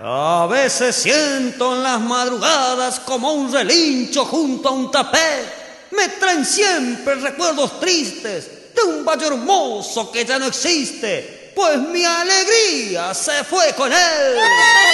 A veces siento en las madrugadas como un relincho junto a un tapete. Me traen siempre recuerdos tristes de un valle hermoso que ya no existe, pues mi alegría se fue con él.